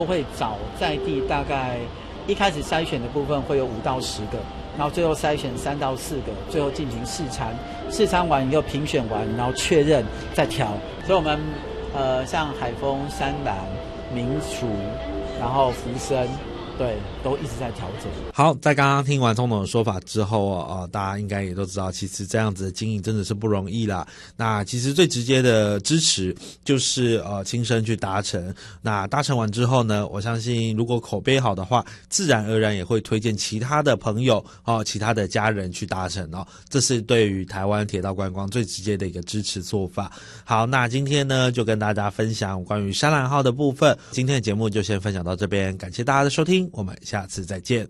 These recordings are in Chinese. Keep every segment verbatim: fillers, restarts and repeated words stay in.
会找在地大概一开始筛选的部分会有五到十个，然后最后筛选三到四个，最后进行试餐，试餐完以后评选完，然后确认再调。所以我们呃像海丰、山兰、民俗，然后福生。对，都一直在调整。 好，在刚刚听完总统的说法之后啊、呃，大家应该也都知道，其实这样子的经营真的是不容易啦。那其实最直接的支持就是呃亲身去达成。那达成完之后呢，我相信如果口碑好的话，自然而然也会推荐其他的朋友哦、其他的家人去达成哦。这是对于台湾铁道观光最直接的一个支持做法。好，那今天呢就跟大家分享关于山兰号的部分。今天的节目就先分享到这边，感谢大家的收听。我们下次再见。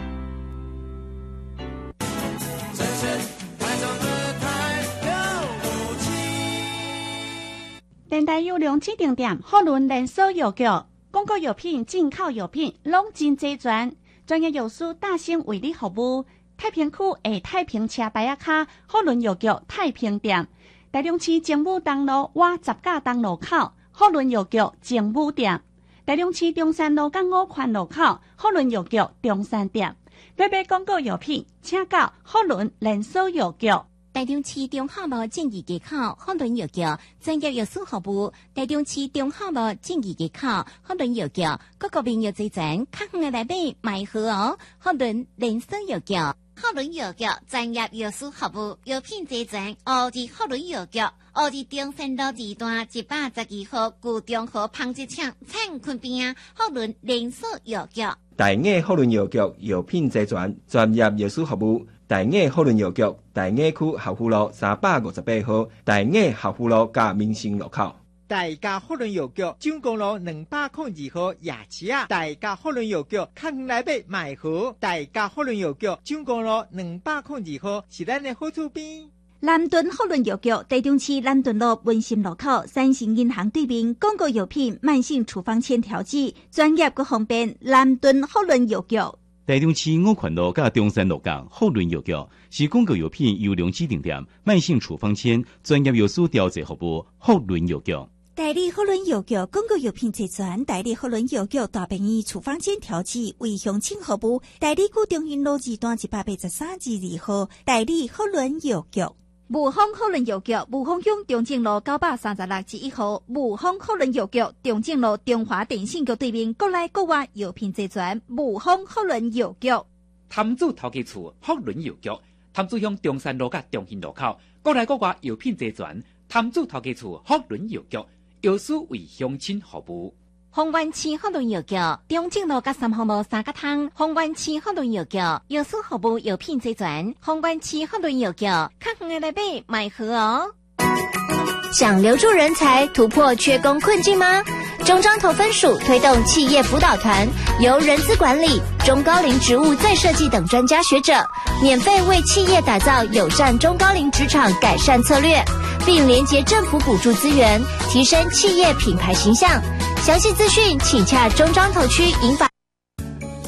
电台优良指定店，好轮连锁药局，广告药品、进口药品拢真齐全，专业药师大兴为你服务。太平区下太平车牌仔卡，好轮药局太平店，台中市政府东路外十架东路口，好轮药局政府店。台中市中山路港五环路口，好轮药局中山店。要买广告药品，请到好轮连锁药局。 台中市中华路正义街口好轮药局专业药师服务。台中市中华路正义街口好轮药局，各个面药齐全，较远的来买买好哦。好轮连锁药局，好轮药局专业药师服务，药品齐全。哦，是好轮药局。哦，是中山路二段一百十二号旧中和纺织厂产坤边啊，好轮连锁药局。 大雅好轮药局药品齐全，专业药师服务。大雅好轮药局大雅区合福路三百五十八号，大雅合福路加民生路口。 大家好轮药局蔣公路两百零二号夜市啊，大家好轮药局较远来买买好，大家好轮药局蔣公路两百零二号是咱的好厝边。 南屯好轮药局，台中市南屯路文心路口三星银行对面，广告药品、慢性处方签调剂，专业佮方便。南屯好轮药局， 台中市五环路甲中山路港好轮药局是广告药品优良指定店，慢性处方签专业药师调节服务。好轮药局， 代理好轮药局广告药品齐全，代理好轮药局大便宜处方签调剂为乡亲服务。代理区中兴路二段一百八十三至二号，代理好轮药局。雾峰好轮药局，雾峰乡中正路九百三十六至一号，雾峰好轮药局，中正路中华电信局对面，国内国外药品齐全。雾峰好轮药局， 潭子头家厝好轮药局，潭子乡中山路甲中兴路口，国内国外药品齐全。潭子头家厝好轮药局，药师为乡亲服务。 丰原市好轮药局，中正路甲三号路三角汤。丰原市好轮药局，药师服务药品齐全。丰原市好轮药局，较远的来买买好哦。 想留住人才，突破缺工困境吗？中彰投分署推动企业辅导团，由人资管理、中高龄职务再设计等专家学者，免费为企业打造友善中高龄职场改善策略，并连结政府补助资源，提升企业品牌形象。详细资讯请洽中彰投区银发。